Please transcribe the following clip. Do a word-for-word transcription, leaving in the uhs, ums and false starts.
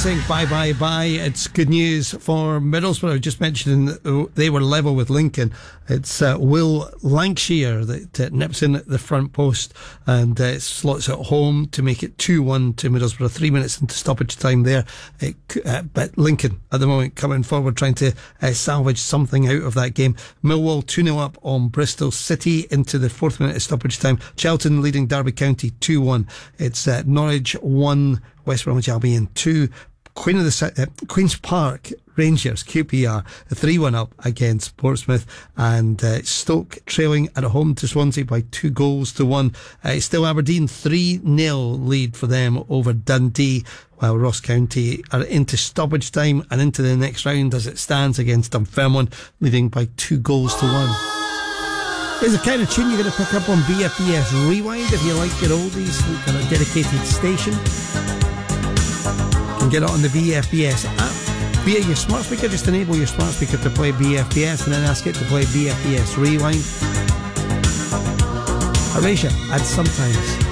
saying bye bye bye. It's good news for Middlesbrough. Just mentioning that they were level with Lincoln. It's uh, Will Lancashire that uh, nips in at the front post and uh, slots at home to make it two one to Middlesbrough. Three minutes into stoppage time there. It, uh, but Lincoln at the moment coming forward trying to uh, salvage something out of that game. Millwall two nil up on Bristol City into the fourth minute of stoppage time. Charlton leading Derby County two one. It's uh, Norwich one, West Bromwich Albion two. Queen of the uh, Queen's Park Rangers Q P R three one up against Portsmouth, and uh, Stoke trailing at home to Swansea by two goals to one. Uh, still Aberdeen three nil lead for them over Dundee, while Ross County are into stoppage time and into the next round as it stands against Dunfermline, leading by two goals to one. Here's the kind of tune you're going to pick up on B F B S Rewind if you like your oldies. We've got a dedicated station. You can get it on the B F B S app via your smart speaker. Just enable your smart speaker to play B F B S and then ask it to play B F B S Rewind. Erasure, and sometimes